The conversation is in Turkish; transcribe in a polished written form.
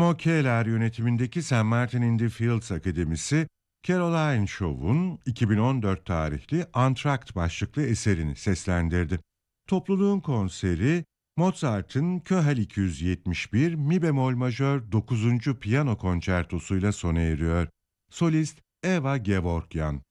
Bruno Kehler yönetimindeki St. Martin in the Fields Akademisi, Caroline Shaw'un 2014 tarihli Antrakt başlıklı eserini seslendirdi. Topluluğun konseri, Mozart'ın Köhel 271 Mi bemol majör 9. piyano konçertosuyla sona eriyor. Solist Eva Gevorkyan.